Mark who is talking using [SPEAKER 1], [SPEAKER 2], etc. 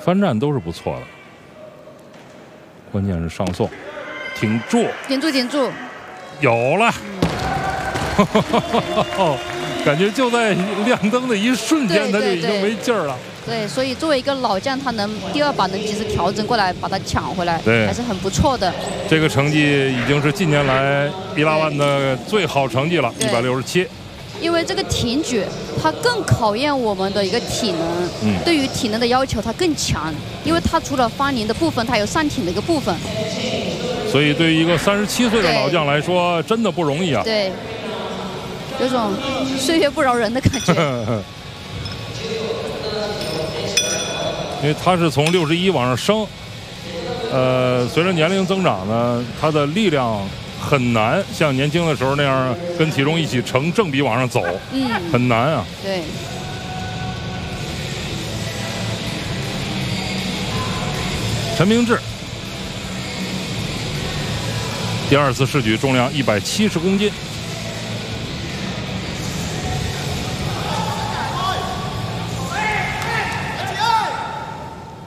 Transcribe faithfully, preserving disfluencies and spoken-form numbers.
[SPEAKER 1] 翻站都是不错的，关键是上送，挺住，
[SPEAKER 2] 顶住，顶住，
[SPEAKER 1] 有了。嗯感觉就在亮灯的一瞬间，他就已经没劲儿了。
[SPEAKER 2] 对，所以作为一个老将，他能第二把能及时调整过来，把它抢回来，
[SPEAKER 1] 对，
[SPEAKER 2] 还是很不错的。
[SPEAKER 1] 这个成绩已经是近年来伊拉万的最好成绩了，一百六十七。
[SPEAKER 2] 因为这个挺举，它更考验我们的一个体能，
[SPEAKER 1] 嗯，
[SPEAKER 2] 对于体能的要求它更强，因为它除了发拧的部分，它有上挺的一个部分。
[SPEAKER 1] 所以对于一个三十七岁的老将来说，真的不容易啊。
[SPEAKER 2] 对。有种岁月不饶人的感觉。
[SPEAKER 1] 因为他是从六十一往上升，呃，随着年龄增长呢，他的力量很难像年轻的时候那样跟体重一起成正比往上走，
[SPEAKER 2] 嗯，
[SPEAKER 1] 很难啊。
[SPEAKER 2] 对。
[SPEAKER 1] 陈明志，第二次试举重量一百七十公斤。